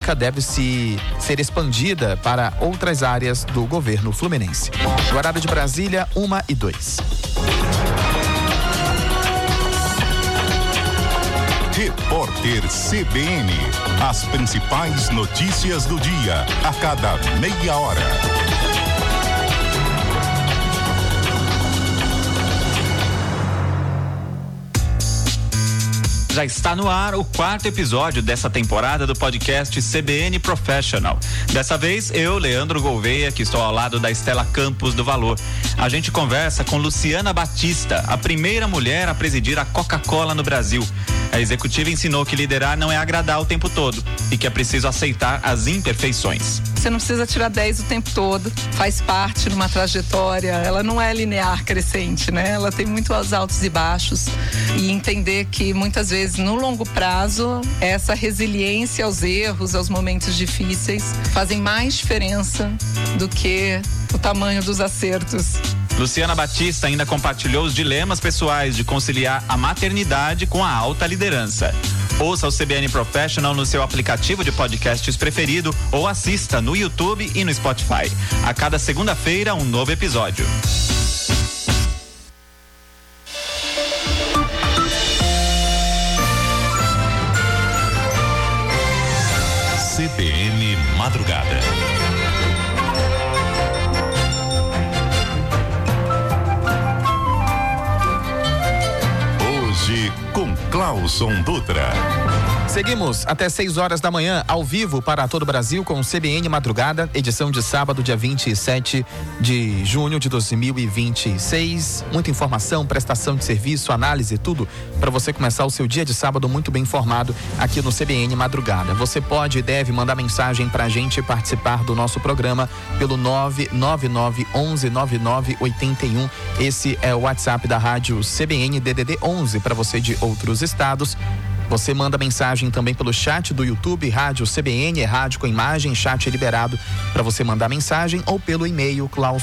pública deve ser expandida para outras áreas do governo fluminense. No horário de Brasília, 1h02. Repórter CBN. As principais notícias do dia, a cada meia hora. Já está no ar o 4º episódio dessa temporada do podcast CBN Professional. Dessa vez, eu, Leandro Gouveia, que estou ao lado da Estela Campos do Valor. A gente conversa com Luciana Batista, a primeira mulher a presidir a Coca-Cola no Brasil. A executiva ensinou que liderar não é agradar o tempo todo e que é preciso aceitar as imperfeições. Você não precisa tirar 10 o tempo todo, faz parte de uma trajetória, ela não é linear crescente, né? Ela tem muitos altos e baixos, e entender que muitas vezes no longo prazo essa resiliência aos erros, aos momentos difíceis fazem mais diferença do que o tamanho dos acertos. Luciana Batista ainda compartilhou os dilemas pessoais de conciliar a maternidade com a alta liderança. Ouça o CBN Professional no seu aplicativo de podcasts preferido ou assista no YouTube e no Spotify. A cada segunda-feira, um novo episódio. CBN Madrugada. Hoje com Clauson Dutra. Seguimos até 6 horas da manhã, ao vivo para todo o Brasil com o CBN Madrugada, edição de sábado, dia 27 de junho de 2026. Muita informação, prestação de serviço, análise, tudo para você começar o seu dia de sábado muito bem informado aqui no CBN Madrugada. Você pode e deve mandar mensagem pra gente participar do nosso programa pelo 999119981. Esse é o WhatsApp da rádio CBN DDD 11 para você de outros estados. Você manda mensagem também pelo chat do YouTube, Rádio CBN, é rádio com imagem, chat é liberado para você mandar mensagem, ou pelo e-mail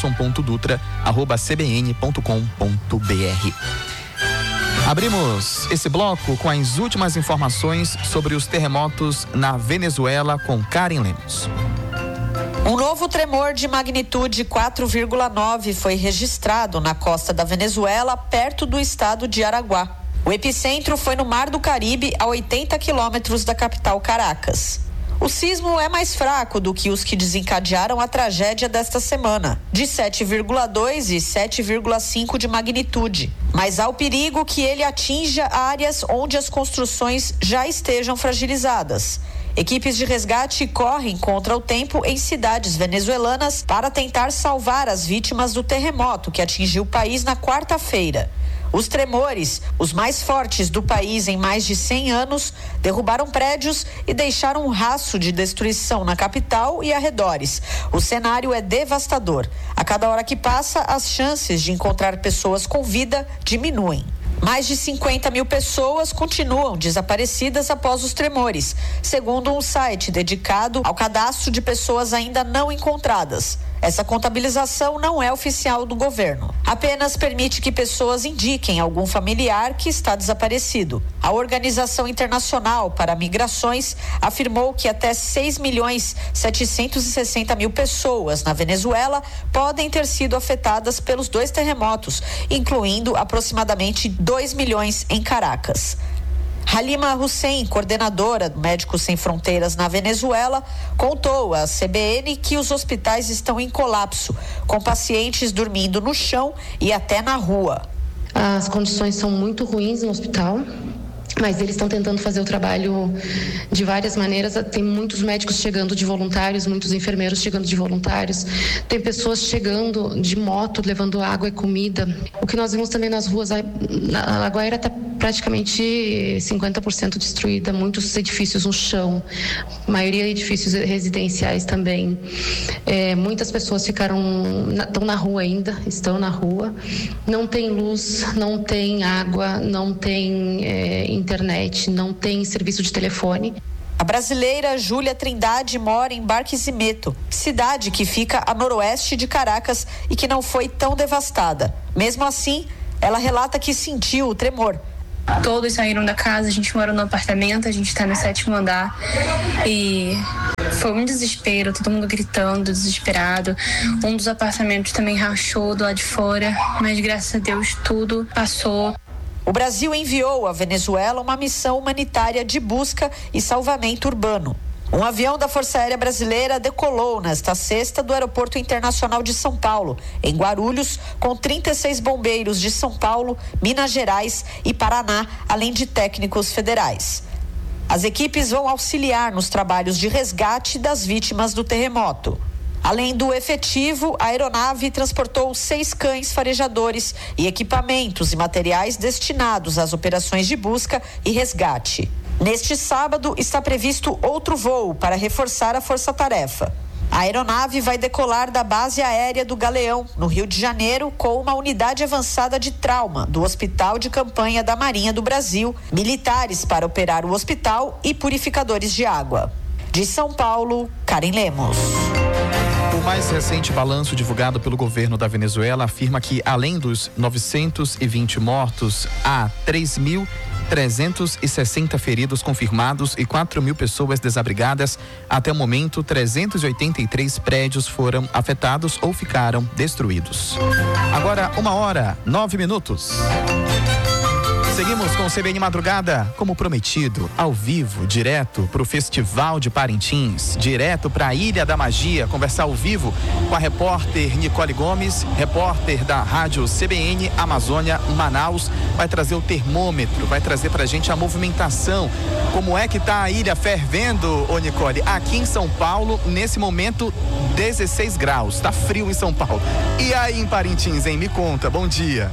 clauson.dutra@cbn.com.br. Abrimos esse bloco com as últimas informações sobre os terremotos na Venezuela com Karen Lemos. Um novo tremor de magnitude 4,9 foi registrado na costa da Venezuela, perto do estado de Araguá. O epicentro foi no Mar do Caribe, a 80 quilômetros da capital Caracas. O sismo é mais fraco do que os que desencadearam a tragédia desta semana, de 7,2 e 7,5 de magnitude. Mas há o perigo que ele atinja áreas onde as construções já estejam fragilizadas. Equipes de resgate correm contra o tempo em cidades venezuelanas para tentar salvar as vítimas do terremoto que atingiu o país na quarta-feira. Os tremores, os mais fortes do país em mais de 100 anos, derrubaram prédios e deixaram um rastro de destruição na capital e arredores. O cenário é devastador. A cada hora que passa, as chances de encontrar pessoas com vida diminuem. Mais de 50 mil pessoas continuam desaparecidas após os tremores, segundo um site dedicado ao cadastro de pessoas ainda não encontradas. Essa contabilização não é oficial do governo. Apenas permite que pessoas indiquem algum familiar que está desaparecido. A Organização Internacional para Migrações afirmou que até 6.760.000 pessoas na Venezuela podem ter sido afetadas pelos 2 terremotos, incluindo aproximadamente 2 milhões em Caracas. Halima Hussein, coordenadora do Médicos Sem Fronteiras na Venezuela, contou à CBN que os hospitais estão em colapso, com pacientes dormindo no chão e até na rua. As condições são muito ruins no hospital, mas eles estão tentando fazer o trabalho de várias maneiras. Tem muitos médicos chegando de voluntários, muitos enfermeiros chegando de voluntários, tem pessoas chegando de moto, levando água e comida. O que nós vimos também nas ruas, a Lagoaíra está praticamente 50% destruída, muitos edifícios no chão, maioria edifícios residenciais também. Muitas pessoas estão na rua ainda, estão na rua, não tem luz, não tem água, não tem internet, não tem serviço de telefone. A brasileira Júlia Trindade mora em Barquisimeto, cidade que fica a noroeste de Caracas e que não foi tão devastada. Mesmo assim, ela relata que sentiu o tremor. Todos saíram da casa, a gente mora no apartamento, a gente está no 7º andar e Foi um desespero, todo mundo gritando, desesperado. Um dos apartamentos também rachou do lado de fora, mas graças a Deus tudo passou. O Brasil enviou à Venezuela uma missão humanitária de busca e salvamento urbano. Um avião da Força Aérea Brasileira decolou nesta sexta do Aeroporto Internacional de São Paulo, em Guarulhos, com 36 bombeiros de São Paulo, Minas Gerais e Paraná, além de técnicos federais. As equipes vão auxiliar nos trabalhos de resgate das vítimas do terremoto. Além do efetivo, a aeronave transportou 6 cães farejadores e equipamentos e materiais destinados às operações de busca e resgate. Neste sábado, está previsto outro voo para reforçar a força-tarefa. A aeronave vai decolar da base aérea do Galeão, no Rio de Janeiro, com uma unidade avançada de trauma do Hospital de Campanha da Marinha do Brasil, militares para operar o hospital e purificadores de água. De São Paulo, Karen Lemos. O mais recente balanço divulgado pelo governo da Venezuela afirma que, além dos 920 mortos, há 3.360 feridos confirmados e 4.000 pessoas desabrigadas. Até o momento, 383 prédios foram afetados ou ficaram destruídos. Agora, 1h09. Seguimos com o CBN Madrugada, como prometido, ao vivo, direto para o Festival de Parintins, direto para a Ilha da Magia, conversar ao vivo com a repórter Nicole Gomes, repórter da rádio CBN Amazônia Manaus, vai trazer o termômetro, vai trazer pra gente a movimentação, como é que tá a ilha fervendo, ô Nicole? Aqui em São Paulo, nesse momento, 16 graus, tá frio em São Paulo. E aí em Parintins, hein? Me conta, bom dia.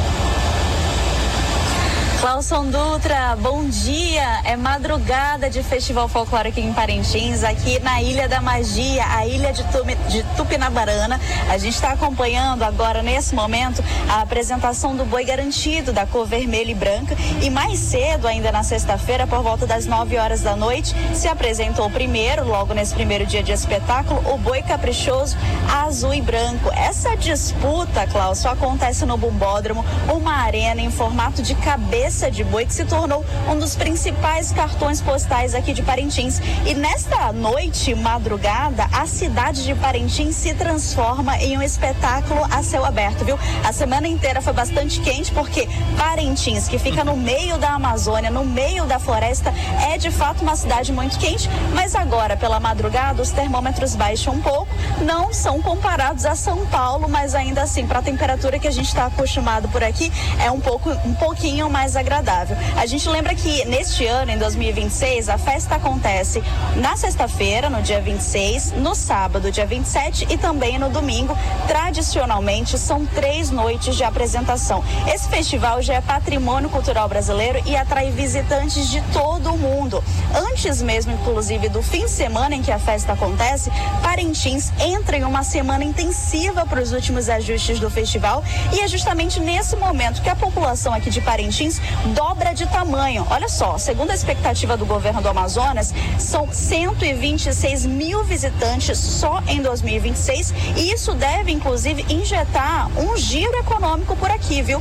Clauson Dutra, bom dia. É madrugada de Festival Folclórico em Parintins, aqui na Ilha da Magia, a ilha de Tupinabarana. A gente está acompanhando agora, nesse momento, a apresentação do boi garantido, da cor vermelha e branca. E mais cedo, ainda na sexta-feira, por volta das 9 horas da noite, se apresentou primeiro, logo nesse primeiro dia de espetáculo, o boi caprichoso azul e branco. Essa disputa, Clauson, acontece no Bumbódromo, uma arena em formato de cabeça de boi que se tornou um dos principais cartões postais aqui de Parintins. E nesta noite, madrugada, a cidade de Parintins se transforma em um espetáculo a céu aberto, viu? A semana inteira foi bastante quente porque Parintins, que fica no meio da Amazônia, no meio da floresta, é de fato uma cidade muito quente, mas agora, pela madrugada, os termômetros baixam um pouco, não são comparados a São Paulo, mas ainda assim, para a temperatura que a gente está acostumado por aqui, é um pouquinho mais agradável. A gente lembra que neste ano, em 2026, a festa acontece na sexta-feira, no dia 26, no sábado, dia 27 e também no domingo. Tradicionalmente, são 3 noites de apresentação. Esse festival já é patrimônio cultural brasileiro e atrai visitantes de todo o mundo. Antes mesmo, inclusive, do fim de semana em que a festa acontece, Parintins entra em uma semana intensiva para os últimos ajustes do festival e é justamente nesse momento que a população aqui de Parintins dobra de tamanho. Olha só, segundo a expectativa do governo do Amazonas, são 126 mil visitantes só em 2026 e isso deve, inclusive, injetar um giro econômico por aqui, viu?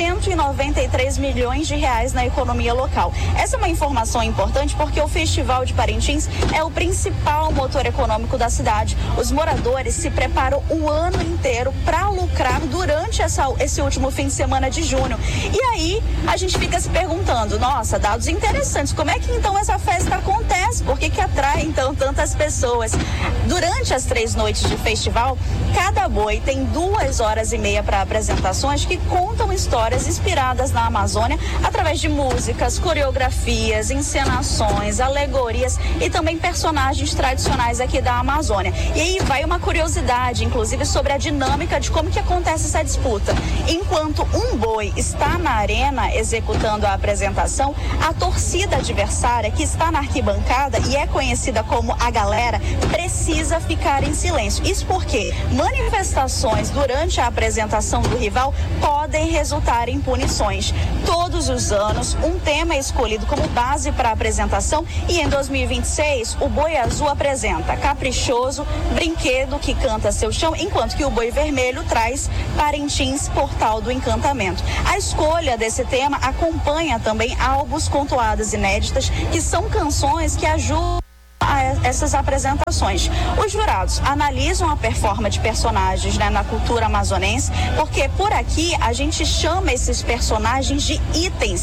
193 milhões de reais na economia local. Essa é uma informação importante porque o Festival de Parintins é o principal motor econômico da cidade. Os moradores se preparam o ano inteiro para lucrar durante esse último fim de semana de junho. E aí, a gente fica se perguntando, nossa, dados interessantes, como é que então essa festa acontece? Por que atrai então tantas pessoas? Durante as 3 noites de festival, cada boi tem 2 horas e meia para apresentações que contam histórias inspiradas na Amazônia através de músicas, coreografias, encenações, alegorias e também personagens tradicionais aqui da Amazônia. E aí vai uma curiosidade, inclusive, sobre a dinâmica de como que acontece essa disputa. Enquanto um boi está na arena executando a apresentação, a torcida adversária que está na arquibancada e é conhecida como a galera precisa ficar em silêncio. Isso porque manifestações durante a apresentação do rival podem resultar em punições. Todos os anos, um tema é escolhido como base para a apresentação e em 2026 o boi azul apresenta Caprichoso, Brinquedo que canta seu chão, enquanto que o boi vermelho traz Parintins, Portal do Encantamento. A escolha desse tema acompanha também álbuns com toadas inéditas, que são canções que ajudam a essas apresentações. Os jurados analisam a performance de personagens, né, na cultura amazonense, porque por aqui a gente chama esses personagens de itens.